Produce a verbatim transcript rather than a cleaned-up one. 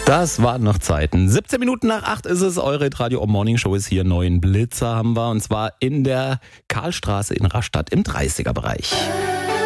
Das waren noch Zeiten. siebzehn Minuten nach acht ist es. Eure Radio Morning Show ist hier. Neuen Blitzer haben wir. Und zwar in der Karlstraße in Rastatt im dreißiger Bereich.